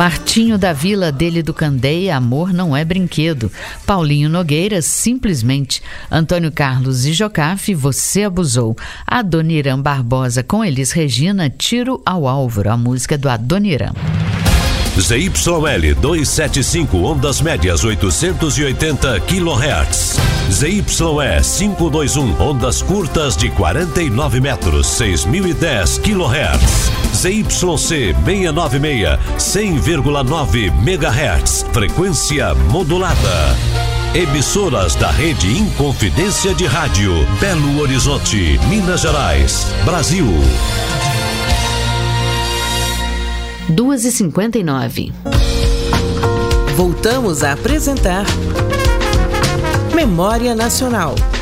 Martinho da Vila, dele do Candeia, Amor Não É Brinquedo. Paulinho Nogueira, Simplesmente. Antônio Carlos e Jocafe, Você Abusou. Adoniran Barbosa com Elis Regina, Tiro ao Álvaro, a música do Adoniran. ZYL 275, ondas médias 880 kHz. ZYE 521, ondas curtas de 49 metros, 6010 kHz. ZYC 696, 100,9 MHz, frequência modulada. Emissoras da Rede Inconfidência de Rádio, Belo Horizonte, Minas Gerais, Brasil. 2h59. Voltamos a apresentar Memória Nacional.